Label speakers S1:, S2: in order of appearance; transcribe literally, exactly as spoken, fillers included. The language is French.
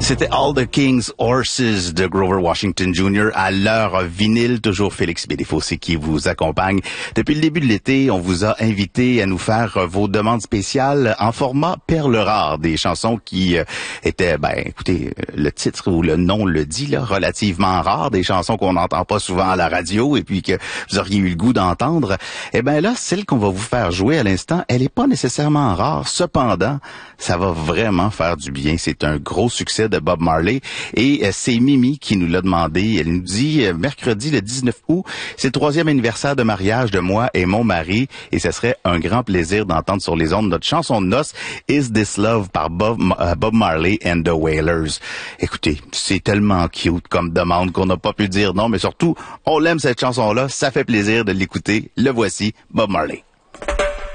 S1: C'était All the King's Horses de Grover Washington junior à l'heure vinyle. Toujours Félix Bédéfossé qui vous accompagne. Depuis le début de l'été, on vous a invité à nous faire vos demandes spéciales en format perles rares. Des chansons qui euh, étaient, ben, écoutez, le titre ou le nom le dit, là, relativement rares. Des chansons qu'on n'entend pas souvent à la radio et puis que vous auriez eu le goût d'entendre. Eh ben là, celle qu'on va vous faire jouer à l'instant, elle est pas nécessairement rare. Cependant, ça va vraiment faire du bien. C'est un gros succès de Bob Marley et euh, c'est Mimi qui nous l'a demandé. Elle nous dit euh, mercredi le dix-neuf août, c'est le troisième anniversaire de mariage de moi et mon mari et ce serait un grand plaisir d'entendre sur les ondes notre chanson de noces Is This Love par Bob, euh, Bob Marley and the Wailers. Écoutez, c'est tellement cute comme demande qu'on n'a pas pu dire non, mais surtout, on l'aime cette chanson-là, ça fait plaisir de l'écouter. Le voici, Bob Marley.